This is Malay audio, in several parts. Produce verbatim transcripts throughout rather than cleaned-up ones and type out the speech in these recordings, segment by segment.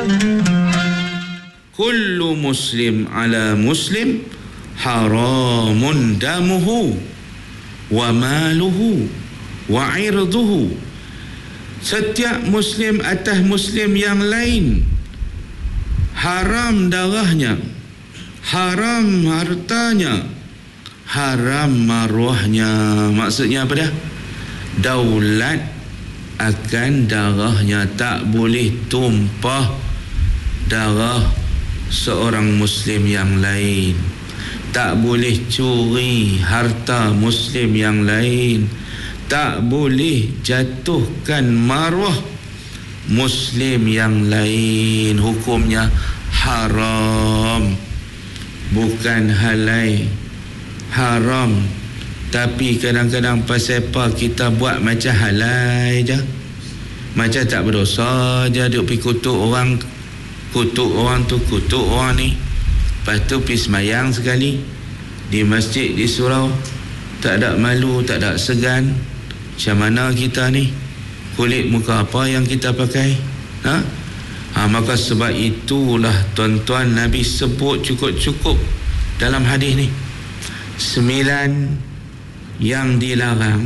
Kullu muslim ala muslim haramun damuhu wa maluhu wa irduhu. Setiap muslim atas muslim yang lain haram darahnya, haram hartanya, haram maruahnya. Maksudnya apa dah? Daulat akan darahnya. Tak boleh tumpah darah seorang muslim yang lain. Tak boleh curi harta muslim yang lain. Tak boleh jatuhkan maruah muslim yang lain. Hukumnya haram, bukan halal. Haram. Tapi kadang-kadang pasal apa kita buat macam halal je, macam tak berdosa je. Duk pergi kutuk orang, kutuk orang tu, kutuk orang ni. Lepas tu pergi semayang sekali di masjid, di surau, tak ada malu, tak ada segan. Macam mana kita ni? Kulit muka apa yang kita pakai? Ha? Ha, maka sebab itulah tuan-tuan, Nabi sebut cukup-cukup dalam hadis ni. Sembilan yang dilarang,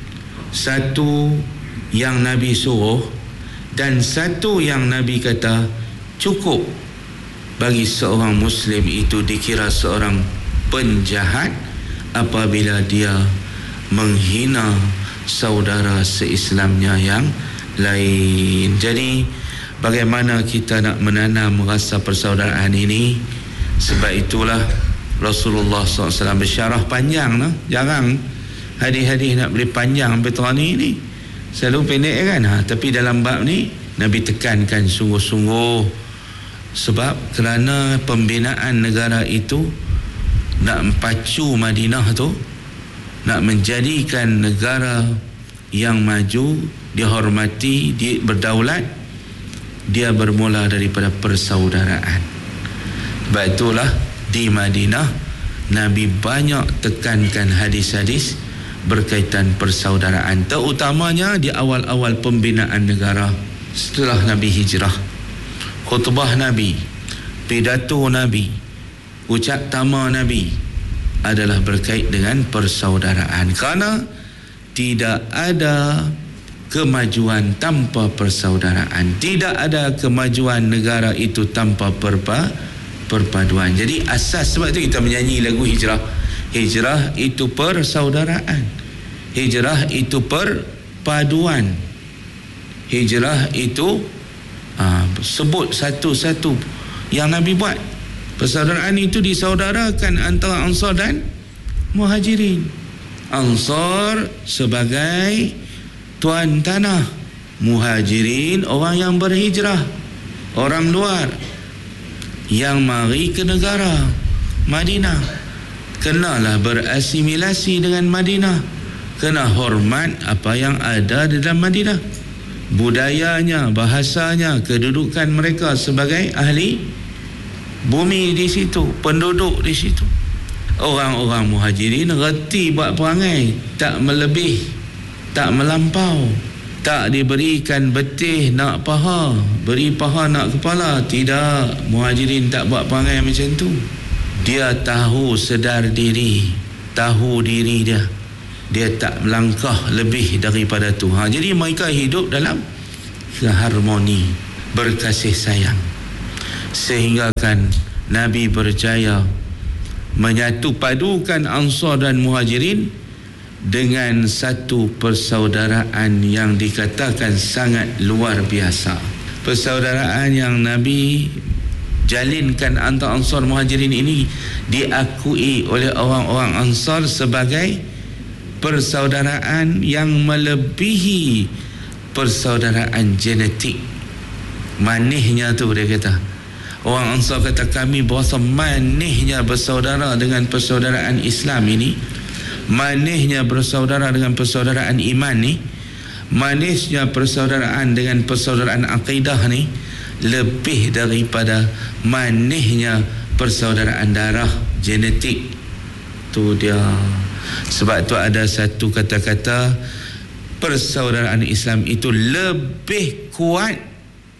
satu yang Nabi suruh, dan satu yang Nabi kata cukup bagi seorang muslim itu dikira seorang penjahat apabila dia menghina saudara seislamnya yang lain. Jadi bagaimana kita nak menanam rasa persaudaraan ini? Sebab itulah Rasulullah sallallahu alaihi wasallam bersyarah panjang no? Jarang hadis-hadis nak beri panjang sampai tahun ni, ni selalu pendek kan. Ha, tapi dalam bab ni Nabi tekankan sungguh-sungguh. Sebab kerana pembinaan negara itu nak empacu Madinah tu, nak menjadikan negara yang maju, dihormati, di, berdaulat, dia bermula daripada persaudaraan. Sebab itulah di Madinah Nabi banyak tekankan hadis-hadis berkaitan persaudaraan, terutamanya di awal-awal pembinaan negara setelah Nabi hijrah. Khutbah Nabi, pidato Nabi, ucap tama Nabi adalah berkait dengan persaudaraan. Kerana tidak ada kemajuan tanpa persaudaraan, tidak ada kemajuan negara itu tanpa perpa, perpaduan. Jadi asas, sebab itu kita menyanyi lagu hijrah. Hijrah itu persaudaraan, hijrah itu perpaduan, hijrah itu ha, sebut satu-satu yang Nabi buat. Persaudaraan itu disaudarakan antara Ansar dan Muhajirin. Ansar sebagai tuan tanah, Muhajirin orang yang berhijrah, orang luar yang mari ke negara Madinah. Kenalah berasimilasi dengan Madinah, kena hormat apa yang ada di dalam Madinah, budayanya, bahasanya, kedudukan mereka sebagai ahli bumi di situ, penduduk di situ. Orang-orang Muhajirin reti buat perangai, tak melebih, tak melampau, tak diberikan betih nak paha, beri paha nak kepala. Tidak, Muhajirin tak buat perangai macam tu. Dia tahu sedar diri, tahu diri dia, dia tak melangkah lebih daripada tu. Ha, jadi mereka hidup dalam harmoni, berkasih sayang, sehingga kan Nabi berjaya menyatu padukan Ansar dan Muhajirin dengan satu persaudaraan yang dikatakan sangat luar biasa. Persaudaraan yang Nabi jalinkan antara Ansar Muhajirin ini diakui oleh orang-orang Ansar sebagai persaudaraan yang melebihi persaudaraan genetik. Manisnya tu dia kata. Orang Ansar kata, kami berasa manisnya bersaudara dengan persaudaraan Islam ini, manisnya bersaudara dengan persaudaraan iman ni, manisnya persaudaraan dengan persaudaraan akidah ni, lebih daripada manisnya persaudaraan darah genetik. Tu dia. Sebab tu ada satu kata-kata, persaudaraan Islam itu lebih kuat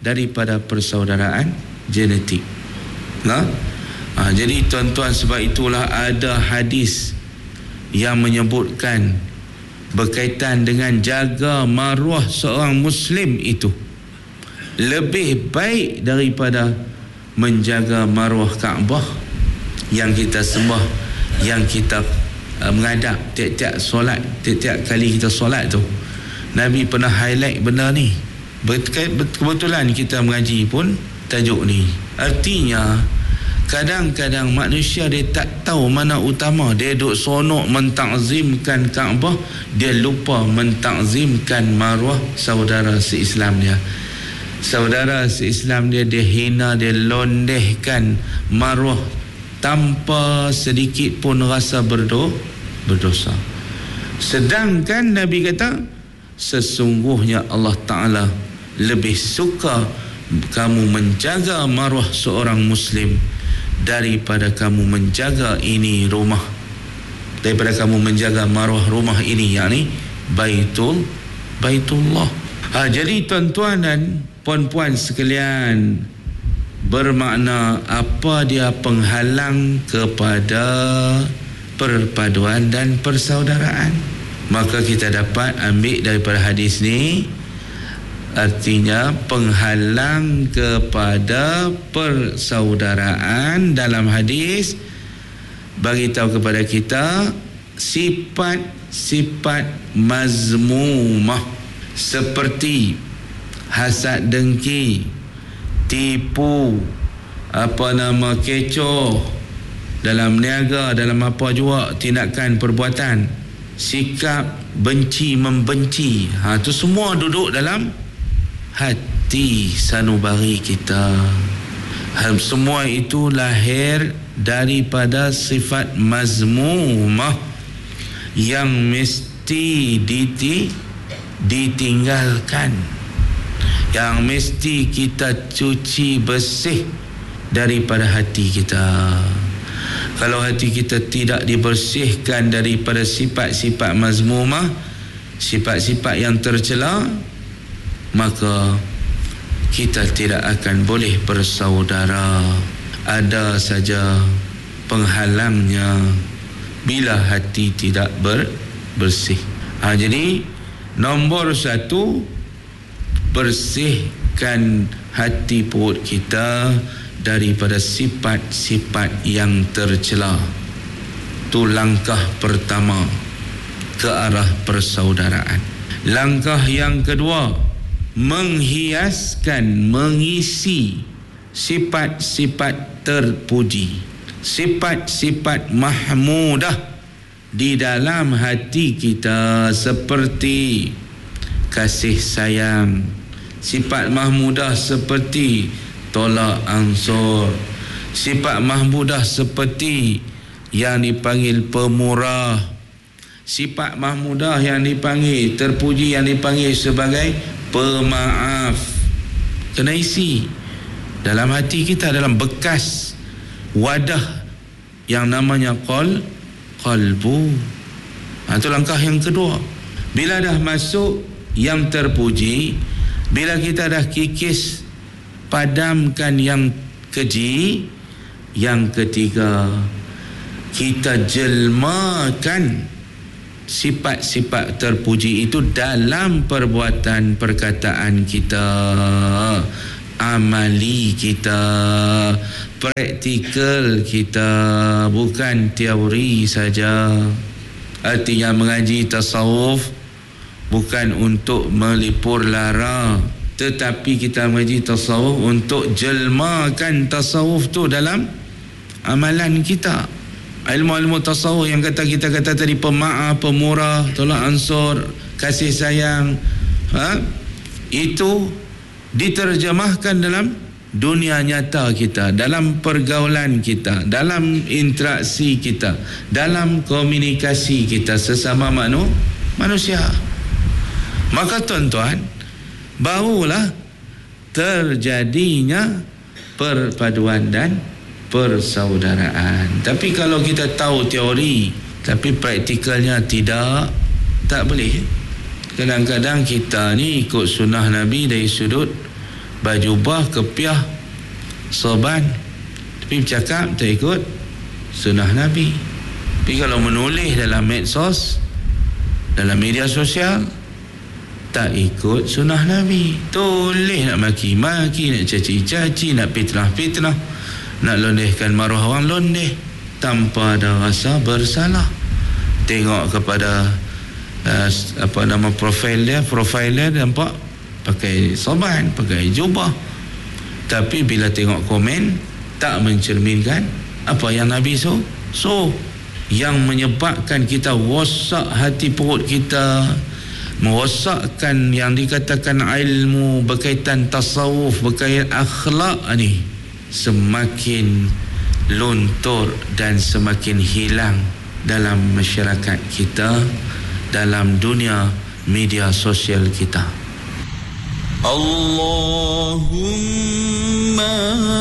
daripada persaudaraan genetik. Nah, ha, jadi tuan-tuan, sebab itulah ada hadis yang menyebutkan berkaitan dengan jaga maruah seorang Muslim itu lebih baik daripada menjaga maruah Kaabah yang kita sembah, yang kita uh, menghadap tiap-tiap solat, tiap-tiap kali kita solat tu. Nabi pernah highlight benda ni. Kebetulan kita mengaji pun tajuk ni. Artinya kadang-kadang manusia dia tak tahu mana utama. Dia duk sonok mentakzimkan Kaabah, dia lupa mentakzimkan maruah saudara se-Islam dia. Saudara se-Islam dia, dia hina, dia londehkan maruah tanpa sedikit pun rasa berdo, berdosa. Sedangkan Nabi kata, sesungguhnya Allah Ta'ala lebih suka kamu menjaga maruah seorang Muslim daripada kamu menjaga ini rumah, daripada kamu menjaga maruah rumah ini, yakni Baitul Baitullah. Ha, jadi tuan-tuan dan puan-puan sekalian, bermakna apa dia penghalang kepada perpaduan dan persaudaraan? Maka kita dapat ambil daripada hadis ni, artinya penghalang kepada persaudaraan dalam hadis bagi tahu kepada kita sifat-sifat mazmumah seperti hasad dengki, tipu, apa nama kecoh dalam niaga, dalam apa jua tindakan perbuatan, sikap benci membenci, ha, tu semua duduk dalam hati sanubari kita. Ha, semua itu lahir daripada sifat mazmumah yang mesti diti, ditinggalkan, yang mesti kita cuci bersih daripada hati kita. Kalau hati kita tidak dibersihkan daripada sifat-sifat mazmumah, sifat-sifat yang tercela, maka kita tidak akan boleh bersaudara. Ada saja penghalangnya bila hati tidak ber, bersih. Ha, jadi nombor satu, bersihkan hati perut kita daripada sifat-sifat yang tercela. Itu langkah pertama ke arah persaudaraan. Langkah yang kedua, menghiaskan, mengisi sifat-sifat terpuji, sifat-sifat mahmudah di dalam hati kita, seperti kasih sayang, sifat mahmudah seperti tolak ansur, sifat mahmudah seperti yang dipanggil pemurah, sifat mahmudah yang dipanggil terpuji, yang dipanggil sebagai pemaaf. Kena isi dalam hati kita, dalam bekas wadah yang namanya qal qalbu. Ha, itu langkah yang kedua. Bila dah masuk yang terpuji, bila kita dah kikis padamkan yang keji, yang ketiga kita jelmakan sifat-sifat terpuji itu dalam perbuatan perkataan kita, amali kita, praktikal kita, bukan teori saja. Artinya mengaji tasawuf bukan untuk melipur lara, tetapi kita mengaji tasawuf untuk jelmakan tasawuf tu dalam amalan kita. Ilmu-ilmu tasawuf yang kata kita kata tadi, pemaaf, pemurah, tolak ansur, kasih sayang, ha? Itu diterjemahkan dalam dunia nyata kita, dalam pergaulan kita, dalam interaksi kita, dalam komunikasi kita sesama manu, manusia. Maka tuan-tuan, barulah terjadinya perpaduan dan persaudaraan. Tapi kalau kita tahu teori tapi praktikalnya tidak, tak boleh. Kadang-kadang kita ni ikut sunnah Nabi dari sudut berjubah, kepiah, sorban, tapi bercakap tak ikut sunnah Nabi. Tapi kalau menulis dalam medsos, dalam media sosial, tak ikut sunnah Nabi. Tulis nak maki-maki, nak caci-caci, nak fitnah-fitnah, nak londehkan maruah orang londeh tanpa ada rasa bersalah. Tengok kepada uh, apa nama profil dia, profil dia nampak pakai sorban, pakai jubah, tapi bila tengok komen tak mencerminkan apa yang Nabi so so yang menyebabkan kita rosak hati perut kita, merosakkan yang dikatakan ilmu berkaitan tasawuf, berkaitan akhlak ni semakin luntur dan semakin hilang dalam masyarakat kita, dalam dunia media sosial kita. Allahumma